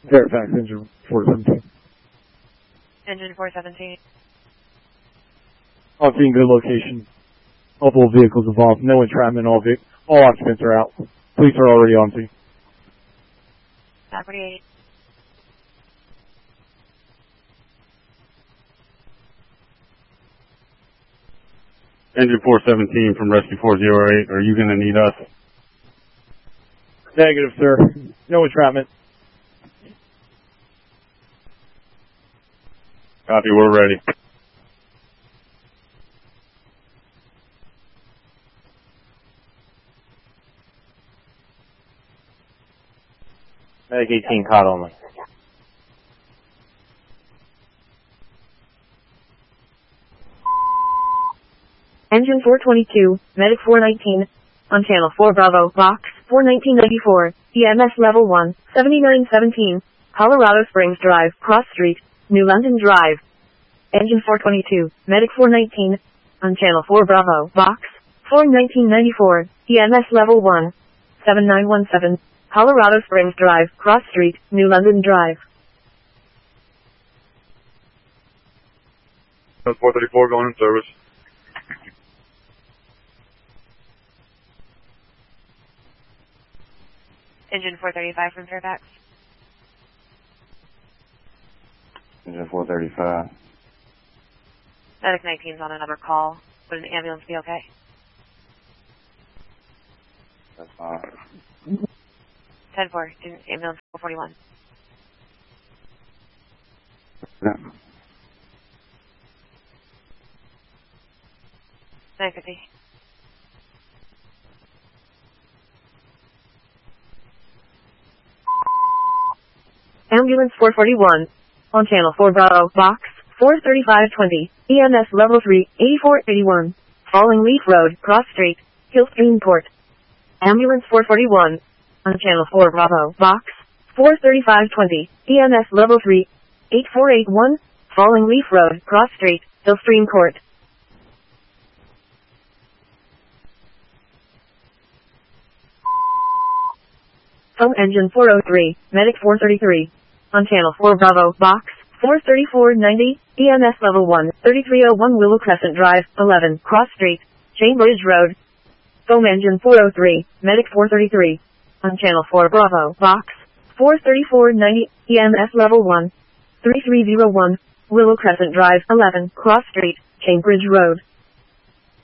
Fairfax, engine 417. Engine 417. On scene, good location. Multiple vehicles involved. No entrapment. All occupants are out. Police are already on scene. 48. Engine 417 from Rescue 408. Are you going to need us? Negative, sir. No entrapment. Copy, we're ready. Medic 18, caught only. Engine 422, Medic 419, on Channel 4 Bravo, Box 41994, EMS Level 1, 7917, Colorado Springs Drive, Cross Street, New London Drive. Engine 422, Medic 419, on Channel 4 Bravo, Box 41994, EMS Level 1, 7917, Colorado Springs Drive, Cross Street, New London Drive. 434 going in service. Engine 435 from Fairfax. Engine 435. Medic 19's on another call. Would an ambulance be okay? That's fine. 10-4, ambulance 441. Yeah. 950. Ambulance 441, on Channel 4 Bravo, Box 43520, EMS Level 3, 8481, Falling Leaf Road, Cross Street, Hillstream Court. Ambulance 441, on Channel 4 Bravo, Box 43520, EMS Level 3, 8481, Falling Leaf Road, Cross Street, Hillstream Court. Phone Engine 403, Medic 433, on Channel 4 Bravo, Box 43490, EMS Level 1, 3301 Willow Crescent Drive, 11, Cross Street, Cambridge Road. Phone Engine 403, Medic 433, on Channel 4 Bravo, Box 43490, EMS Level 1, 3301 Willow Crescent Drive, 11, Cross Street, Cambridge Road.